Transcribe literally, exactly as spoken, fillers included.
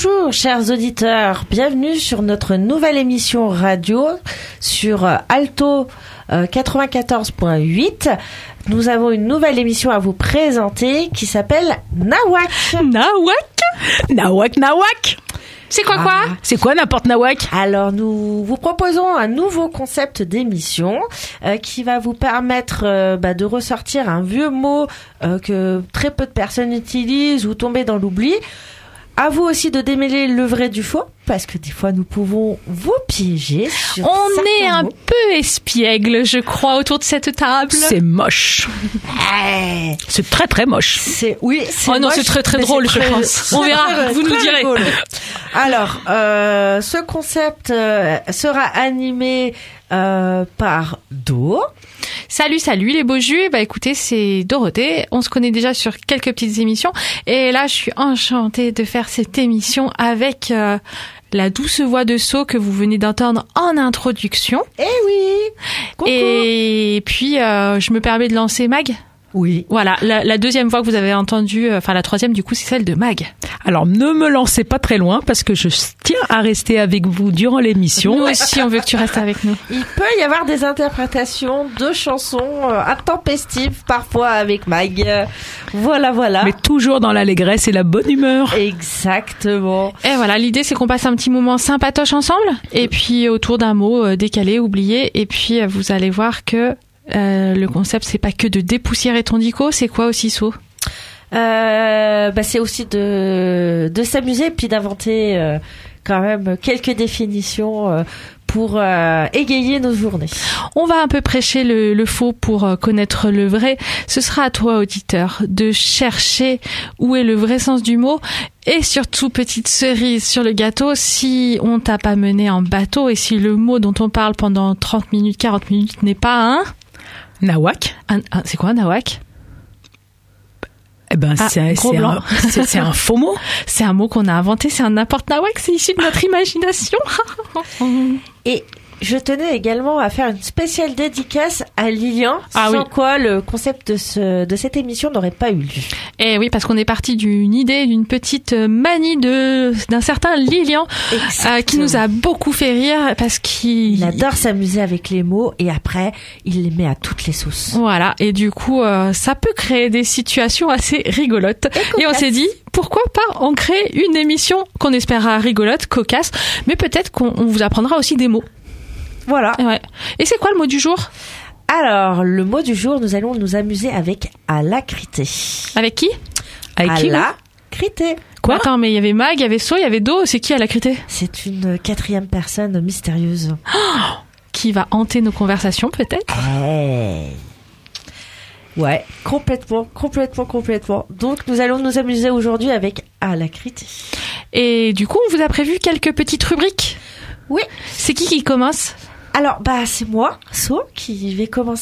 Bonjour chers auditeurs, bienvenue sur notre nouvelle émission radio sur Alto euh, quatre-vingt-quatorze point huit. Nous avons une nouvelle émission à vous présenter qui s'appelle Nawak. Nawak Nawak Nawak C'est quoi quoi ah. C'est quoi n'importe Nawak? Alors nous vous proposons un nouveau concept d'émission euh, qui va vous permettre euh, bah, de ressortir un vieux mot euh, que très peu de personnes utilisent ou tomber dans l'oubli. À vous aussi de démêler le vrai du faux, parce que des fois nous pouvons vous piéger sur On est un mots. peu espiègle, je crois, autour de cette table. C'est moche. Hey. C'est très très moche. C'est oui. C'est oh non, moche, c'est très très drôle, je très, pense. On verra, très, vous très nous direz. Rigolo. Alors, euh, ce concept euh, sera animé euh, par Do. Salut, salut les beaux jus. Bah écoutez, c'est Dorothée. On se connaît déjà sur quelques petites émissions. Et là, je suis enchantée de faire cette émission avec euh, la douce voix de So que vous venez d'entendre en introduction. Eh oui. Coucou. Et puis, euh, je me permets de lancer Mag. Oui. Voilà, la, la deuxième voix que vous avez entendue, enfin la troisième du coup, c'est celle de Mag. Alors ne me lancez pas très loin parce que je tiens à rester avec vous durant l'émission. Nous aussi, on veut que tu restes avec nous. Il peut y avoir des interprétations de chansons euh, intempestives parfois avec Mag. Euh, voilà, voilà. Mais toujours dans l'allégresse et la bonne humeur. Exactement. Et voilà, l'idée c'est qu'on passe un petit moment sympatoche ensemble et puis autour d'un mot euh, décalé, oublié, et puis euh, vous allez voir que Euh, le concept, c'est pas que de dépoussiérer ton dico, c'est quoi aussi, So? Euh, bah, c'est aussi de, de s'amuser et puis d'inventer euh, quand même quelques définitions euh, pour euh, égayer nos journées. On va un peu prêcher le, le faux pour euh, connaître le vrai. Ce sera à toi, auditeur, de chercher où est le vrai sens du mot. Et surtout, petite cerise sur le gâteau, si on t'a pas mené en bateau et si le mot dont on parle pendant trente minutes, quarante minutes n'est pas un... Nawak. Un, un, c'est quoi un nawak? Eh ben, ah, c'est, c'est, un, c'est, c'est un faux mot. C'est un mot qu'on a inventé, c'est un n'importe nawak, c'est issu de notre imagination. Et je tenais également à faire une spéciale dédicace à Lilian, ah, sans oui. quoi le concept de, ce, de cette émission n'aurait pas eu lieu. Et oui, parce qu'on est parti d'une idée, d'une petite manie de d'un certain Lilian euh, qui nous a beaucoup fait rire parce qu'il il adore s'amuser avec les mots et après il les met à toutes les sauces. Voilà, et du coup euh, ça peut créer des situations assez rigolotes. Et, et on s'est dit pourquoi pas en créer une émission qu'on espérera rigolote, cocasse, mais peut-être qu'on on vous apprendra aussi des mots. Voilà. Et, ouais. Et c'est quoi le mot du jour? Alors, le mot du jour, nous allons nous amuser avec alacrité. Avec qui? Avec qui? Alacrité. Quoi? Attends, mais il y avait Mag, il y avait So, il y avait Do, c'est qui alacrité? C'est une quatrième personne mystérieuse. Oh, qui va hanter nos conversations, peut-être? Hey. Ouais, complètement, complètement, complètement. Donc, nous allons nous amuser aujourd'hui avec alacrité. Et du coup, on vous a prévu quelques petites rubriques? Oui. C'est qui qui commence? Alors, bah, c'est moi, So, qui vais commencer.